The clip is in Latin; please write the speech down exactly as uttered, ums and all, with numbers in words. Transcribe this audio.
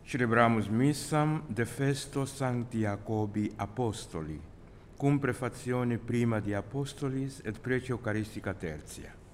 Celebramus missam de festo Sancti Jacobi Apostoli, cum prefazione prima di Apostolis et precio Eucharistica tertia.